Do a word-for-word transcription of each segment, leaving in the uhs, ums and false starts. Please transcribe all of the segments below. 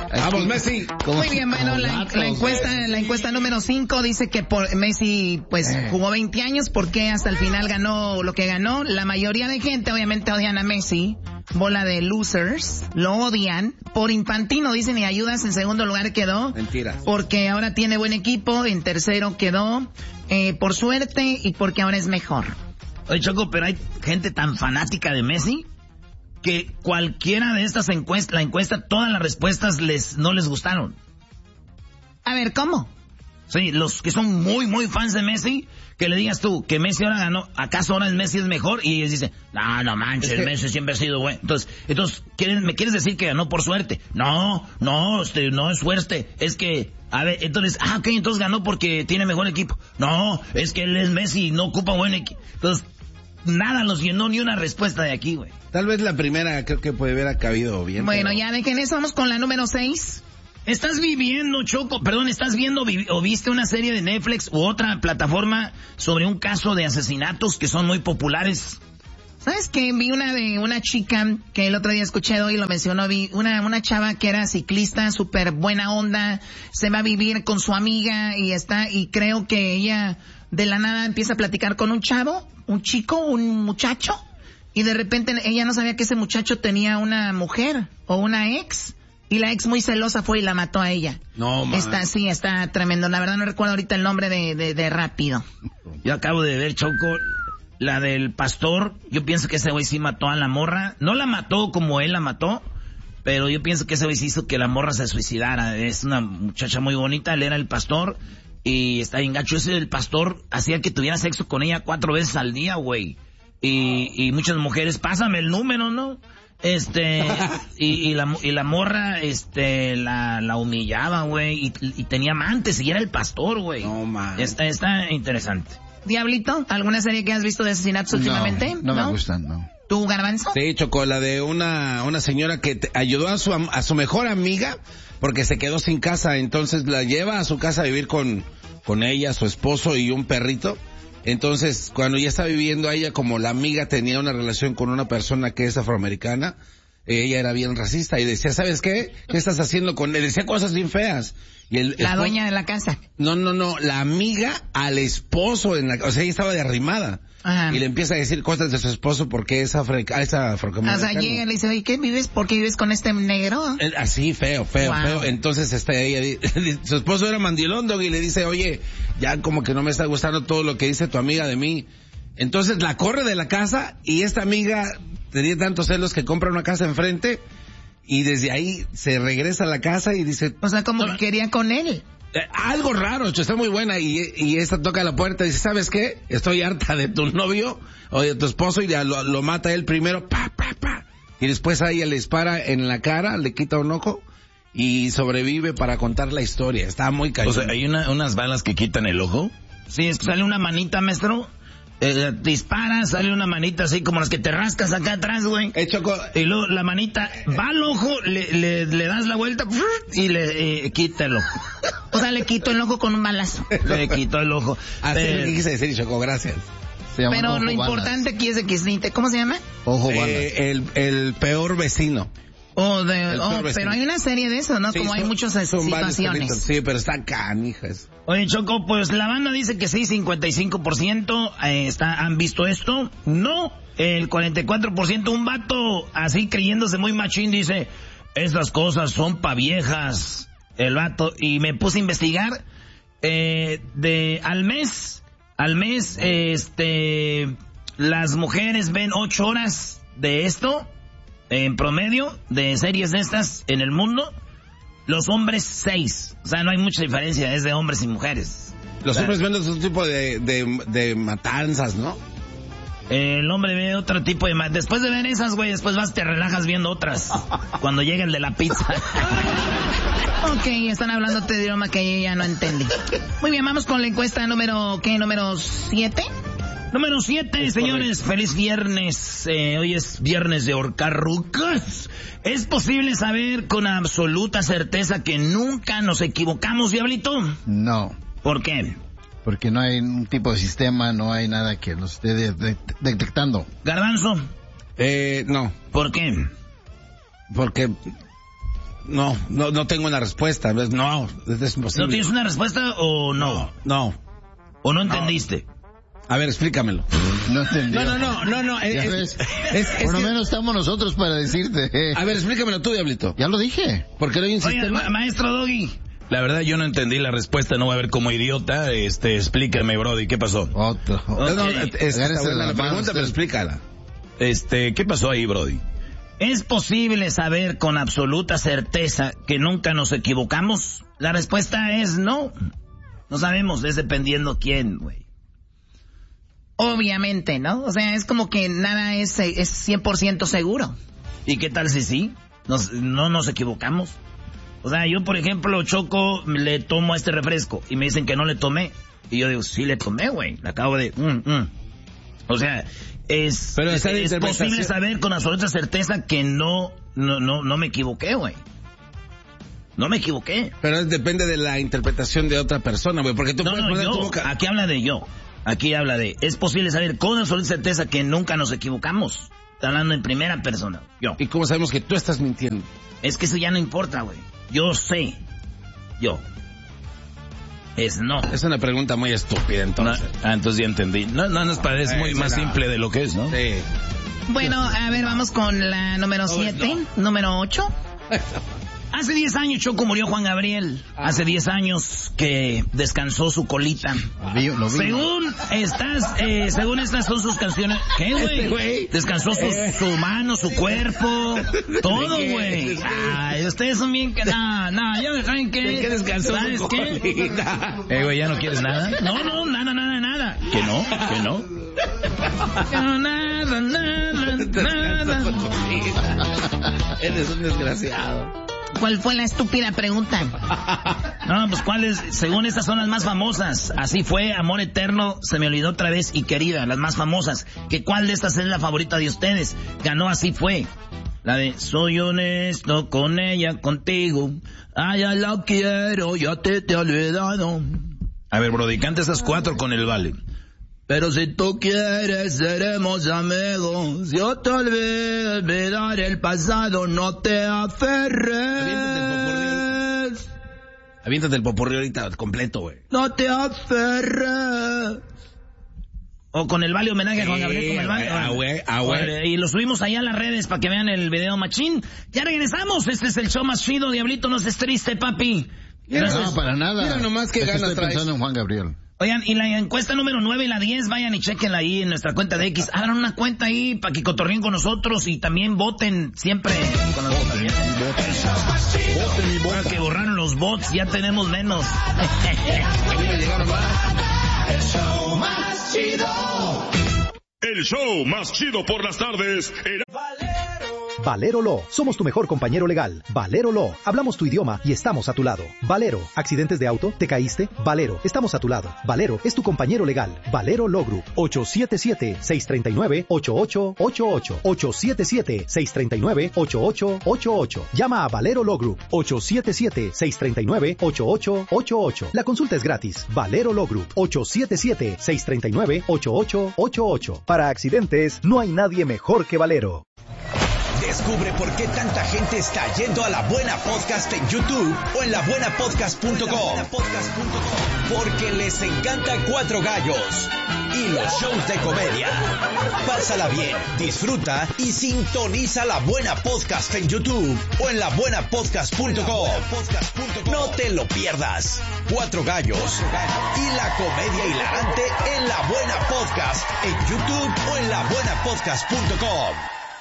Vamos, Messi. Muy bien, bueno, la, la encuesta la encuesta número cinco dice que por Messi pues jugó veinte años, porque hasta el final ganó lo que ganó. La mayoría de gente obviamente odian a Messi. Bola de losers, lo odian. Por infantino dicen, y ayudas, en segundo lugar quedó. Mentiras. Porque ahora tiene buen equipo, en tercero quedó. Eh, por suerte y porque ahora es mejor. Oye, Choco, pero hay gente tan fanática de Messi que cualquiera de estas encuestas, la encuesta, todas las respuestas les no les gustaron. A ver, ¿cómo? Sí, los que son muy, muy fans de Messi, que le digas tú que Messi ahora ganó, ¿acaso ahora el Messi es mejor? Y ellos dicen, no, no manches, es que Messi siempre ha sido bueno. Entonces, entonces ¿quieres, ¿me quieres decir que ganó por suerte? No, no, este, no es suerte, es que, a ver, entonces, ah, ok, entonces ganó porque tiene mejor equipo. No, es que él es Messi, no ocupa buen equipo. Entonces, nada los llenó, ni una respuesta de aquí, güey. Tal vez la primera creo que puede haber cabido bien. Bueno, pero... ya dejen eso, vamos con la número seis. ¿Estás viviendo, Choco, perdón, estás viendo vi- o viste una serie de Netflix u otra plataforma sobre un caso de asesinatos que son muy populares? ¿Sabes qué? Vi una de una chica que el otro día escuché hoy, lo mencionó, vi una, una chava que era ciclista, súper buena onda, se va a vivir con su amiga y está, y creo que ella de la nada empieza a platicar con un chavo, un chico, un muchacho, y de repente ella no sabía que ese muchacho tenía una mujer o una ex. Y la ex muy celosa fue y la mató a ella. No, man. Está, sí, está tremendo. La verdad no recuerdo ahorita el nombre de, de, de rápido. Yo acabo de ver, Choco, la del pastor. Yo pienso que ese güey sí mató a la morra. No la mató como él la mató, pero yo pienso que ese güey sí hizo que la morra se suicidara. Es una muchacha muy bonita, él era el pastor. Y está bien gacho. Ese del pastor hacía que tuviera sexo con ella cuatro veces al día, güey. Y, y muchas mujeres, pásame el número, ¿no? Este, y, y la, y la morra, este, la, la humillaba, güey, y, y tenía amantes, y era el pastor, güey. No, man. Está, está interesante. Diablito, ¿alguna serie que has visto de asesinatos últimamente? No, no, ¿no? me gustan, no. ¿Tú, Garbanzo? Sí, Choco, la de una, una señora que te ayudó a su, a su mejor amiga porque se quedó sin casa, entonces la lleva a su casa a vivir con, con ella, su esposo y un perrito. Entonces, cuando ya está viviendo ella, como la amiga tenía una relación con una persona que es afroamericana, ella era bien racista y decía, ¿sabes qué? ¿Qué estás haciendo con él? Decía cosas bien feas. Y el, la esposo, dueña de la casa. No, no, no, la amiga al esposo, en la, o sea, ella estaba de arrimada. Ajá. Y le empieza a decir cosas de su esposo porque es, africa, es afroamericano. O sea, llega y le dice, oye, ¿qué vives? ¿Por qué vives con este negro? Así, feo, feo, wow. feo. Entonces, está ella, su esposo era mandilón, dog, y le dice, oye, ya como que no me está gustando todo lo que dice tu amiga de mí. Entonces la corre de la casa y esta amiga tenía tantos celos que compra una casa enfrente y desde ahí se regresa a la casa y dice... O sea, como que quería con él. Eh, algo raro, está muy buena y, y esta toca la puerta y dice, ¿sabes qué? Estoy harta de tu novio o de tu esposo y ya lo, lo mata él primero, pa, pa, pa. Y después a ella le dispara en la cara, le quita un ojo y sobrevive para contar la historia. Está muy cañón. O sea, ¿hay una, unas balas que quitan el ojo? Sí, es que sale una manita, maestro. Eh, dispara, sale una manita así como las que te rascas acá atrás, güey. Eh, Choco. Y luego la manita va al ojo, le, le, le das la vuelta y le eh, quita el ojo. O sea, le quito el ojo con un balazo. Le quitó el ojo. Así es lo que quise decir, Choco, gracias. Pero lo importante aquí es de que, ¿cómo se llama? Ojo balas. Eh, el, el peor vecino. Oh, de, oh pero hay una serie de eso, ¿no? Sí, como son, hay muchas situaciones. Sí, pero está canijas. Oye, Choco, pues la banda dice que sí, cincuenta y cinco por ciento eh, está, han visto esto. No, el cuarenta y cuatro por ciento, un vato así creyéndose muy machín dice, esas cosas son pa' viejas. El vato, y me puse a investigar, eh, de, al mes, al mes, este, las mujeres ven ocho horas de esto, en promedio, de series de estas en el mundo, los hombres seis. O sea, no hay mucha diferencia, es de hombres y mujeres. Los hombres ven otro tipo de, de, de matanzas, ¿no? El hombre ve otro tipo de matanzas. Después de ver esas, güey, después vas, te relajas viendo otras. Cuando llega el de la pizza. Ok, están hablando de idioma que yo ya no entendí. Muy bien, vamos con la encuesta número, ¿qué? ¿Número siete? Número siete, señores, feliz viernes. Eh, hoy es viernes de ahorcar rucas. ¿Es posible saber con absoluta certeza que nunca nos equivocamos, Diablito? No. ¿Por qué? Porque no hay un tipo de sistema, no hay nada que los esté de, de, detectando. ¿Garbanzo? Eh, no. ¿Por qué? Porque no, no, no tengo una respuesta. No, es imposible. ¿No tienes una respuesta o no? No. ¿O no entendiste? No. A ver, explícamelo. No entendí. No, no, no, no, no. Es, es, es, es, Por lo menos estamos nosotros para decirte. A ver, explícamelo tú, Diablito. Ya lo dije. Porque no hay un Oye, sistema. ma- maestro Doggy. La verdad yo no entendí la respuesta, no voy a ver como idiota. Este, explícame, Brody, ¿qué pasó? Otro. No, no, es, está buena la la pregunta, pero explícala. Este, ¿qué pasó ahí, Brody? ¿Es posible saber con absoluta certeza que nunca nos equivocamos? La respuesta es no. No sabemos, es dependiendo quién, güey. Obviamente, ¿no? O sea, es como que nada es, es cien por ciento seguro. ¿Y qué tal si sí? Nos, no nos equivocamos. O sea, yo, por ejemplo, Choco, le tomo este refresco y me dicen que no le tomé. Y yo digo, sí le tomé, güey. Le acabo de... Mm, mm. O sea, es, Pero es, es posible interpretación... saber con absoluta certeza que no, no, no, no me equivoqué, güey. No me equivoqué. Pero depende de la interpretación de otra persona, güey. Porque tú No, puedes no, poner yo, tu boca... aquí habla de yo. Aquí habla de... Es posible saber con absoluta certeza que nunca nos equivocamos. Está hablando en primera persona. Yo. ¿Y cómo sabemos que tú estás mintiendo? Es que eso ya no importa, güey. Yo sé. Yo. Es no. Es una pregunta muy estúpida, entonces. No, ah, entonces ya entendí. No, no nos parece muy Eh, más será. simple de lo que es, ¿no? Sí. Bueno, a ver, vamos con la número siete, no. número ocho. Hace diez años, Choco, murió Juan Gabriel. Hace diez años que descansó su colita. Lo vi, lo vi. Según estas, eh, según estas son sus canciones. ¿Qué, güey? Este güey. Descansó su, su mano, su cuerpo, todo, ¿De qué? güey. Sí. Ay, ustedes son bien que... No, no, ya saben qué. ¿De qué descansó ¿Sabes su qué? colita? Eh, güey, ¿ya no quieres nada? No, no, nada, nada, nada. ¿Que no? ¿Que no? No, nada, nada, nada. Eres un desgraciado. ¿Cuál fue la estúpida pregunta? No, pues cuáles, según estas son las más famosas. Así fue, Amor Eterno, Se me olvidó otra vez y Querida, las más famosas. ¿Que cuál de estas es la favorita de ustedes? Ganó Así fue. La de Soy honesto con ella, contigo. Ay, ya la quiero, ya te te he olvidado. A ver, Brody, canta esas cuatro con el vale. Pero si tú quieres, seremos amigos. Yo te olvidé olvidar el pasado, no te aferres. Aviéntate el popurrí ahorita completo, güey. No te aferres. O con el vale homenaje a Juan Sí, Gabriel, con el vale. ah, güey, ah, güey. Y lo subimos allá a las redes para que vean el video machín. Ya regresamos, este es el show más chido, Diablito, no estés triste, papi. No, para nada. Mira nomás qué Es que ganas estoy traes. pensando en Juan Gabriel. Oigan, y la encuesta número nueve y la diez, vayan y chequenla ahí en nuestra cuenta de X. Hagan una cuenta ahí para que cotorreen con nosotros y también voten siempre con los votos. Ahora que borraron los bots, ya tenemos menos. El show más chido. El show más chido por las tardes. Era... Valero Law. Somos tu mejor compañero legal. Valero Law. Hablamos tu idioma y estamos a tu lado. Valero. ¿Accidentes de auto? ¿Te caíste? Valero. Estamos a tu lado. Valero es tu compañero legal. Valero Law Group. ocho siete siete, seis tres nueve, ocho ocho ocho ocho. ocho siete siete, seis tres nueve, ocho ocho ocho ocho. Llama a Valero Law Group. ocho siete siete, seis tres nueve, ocho ocho ocho ocho. La consulta es gratis. Valero Law Group. ocho siete siete, seis tres nueve, ocho ocho ocho ocho. Para accidentes, no hay nadie mejor que Valero. Descubre por qué tanta gente está yendo a La Buena Podcast en YouTube o en la buena podcast punto com. Porque les encanta Cuatro Gallos y los shows de comedia. Pásala bien, disfruta y sintoniza La Buena Podcast en YouTube o en la buena podcast punto com. No te lo pierdas. Cuatro Gallos y la comedia hilarante en La Buena Podcast en YouTube o en la buena podcast punto com.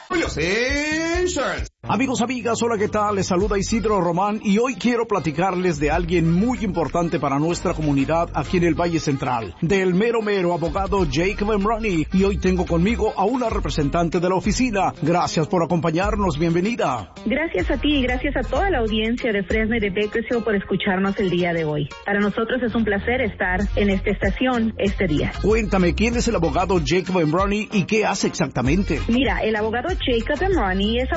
Amigos, amigas, hola, ¿qué tal? Les saluda Isidro Román y hoy quiero platicarles de alguien muy importante para nuestra comunidad aquí en el Valle Central, del mero mero abogado Jacob Emrani, y hoy tengo conmigo a una representante de la oficina. Gracias por acompañarnos, bienvenida. Gracias a ti y gracias a toda la audiencia de Fresno y de Bakersfield por escucharnos el día de hoy. Para nosotros es un placer estar en esta estación este día. Cuéntame, ¿quién es el abogado Jacob Emrani y qué hace exactamente? Mira, el abogado Jacob Emrani es abogado del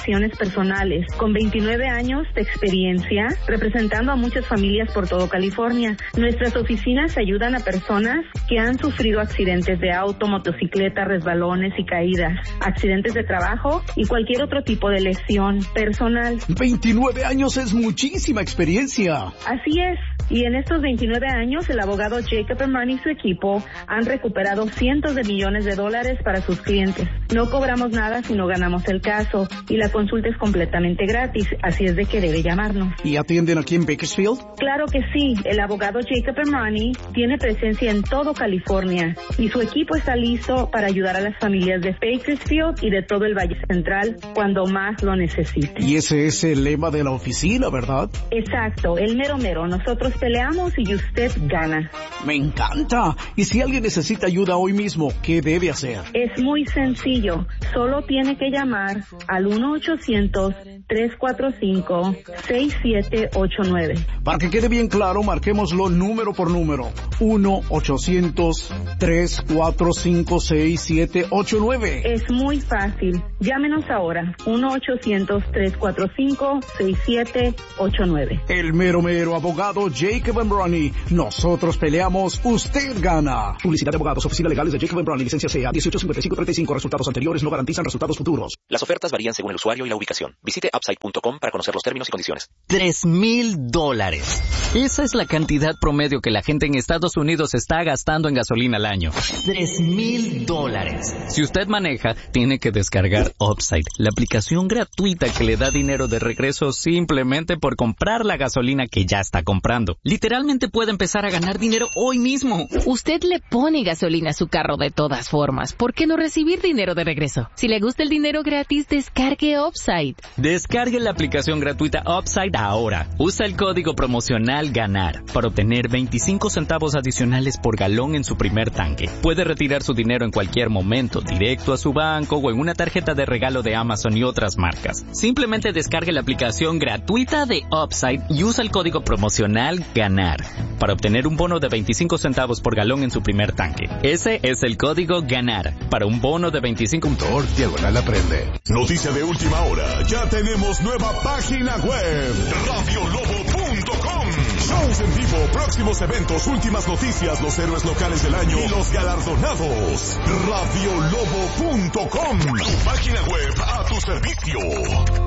elecciones personales, con veintinueve años de experiencia, representando a muchas familias por todo California. Nuestras oficinas ayudan a personas que han sufrido accidentes de auto, motocicleta, resbalones y caídas, accidentes de trabajo y cualquier otro tipo de lesión personal. veintinueve años es muchísima experiencia. Así es. Y en estos veintinueve años, el abogado Jacob Emrani y su equipo han recuperado cientos de millones de dólares para sus clientes. No cobramos nada si no ganamos el caso y la consulta es completamente gratis, así es de que debe llamarnos. ¿Y atienden aquí en Bakersfield? Claro que sí. El abogado Jacob Emrani tiene presencia en todo California y su equipo está listo para ayudar a las familias de Bakersfield y de todo el Valle Central cuando más lo necesiten. Y ese es el lema de la oficina, ¿verdad? Exacto, el mero mero. Nosotros peleamos y usted gana. Me encanta. Y si alguien necesita ayuda hoy mismo, ¿qué debe hacer? Es muy sencillo. Solo tiene que llamar al uno ochocientos, tres cuatro cinco, seis siete ocho nueve. Para que quede bien claro, marquémoslo número por número. uno ochocientos, tres cuatro cinco, seis siete ocho nueve. Es muy fácil. Llámenos ahora. uno ochocientos, tres cuatro cinco, seis siete ocho nueve. El mero mero abogado Jacob Emrani. Nosotros peleamos, usted gana. Publicidad de abogados, oficinas legales de Jacob Emrani, licencia C A dieciocho cincuenta y cinco treinta y cinco. Resultados anteriores no garantizan resultados futuros. Las ofertas varían según el usuario y la ubicación. Visite upside punto com para conocer los términos y condiciones. Tres mil dólares. Esa es la cantidad promedio que la gente en Estados Unidos está gastando en gasolina al año. Tres mil dólares. Si usted maneja, tiene que descargar Upside, la aplicación gratuita que le da dinero de regreso simplemente por comprar la gasolina que ya está comprando. Literalmente puede empezar a ganar dinero hoy mismo. Usted le pone gasolina a su carro de todas formas. ¿Por qué no recibir dinero de regreso? Si le gusta el dinero gratis, descargue Upside. Descargue la aplicación gratuita Upside ahora. Usa el código promocional GANAR para obtener veinticinco centavos adicionales por galón en su primer tanque. Puede retirar su dinero en cualquier momento, directo a su banco o en una tarjeta de regalo de Amazon y otras marcas. Simplemente descargue la aplicación gratuita de Upside y usa el código promocional GANAR para obtener un bono de veinticinco centavos por galón en su primer tanque. Ese es el código GANAR para un bono de veinticinco centavos. Diagonal aprende. Noticia de última hora. Ya tenemos nueva página web. radio lobo punto com. Shows en vivo, próximos eventos, últimas noticias, los héroes locales del año y los galardonados. radio lobo punto com. Tu página web a tu servicio.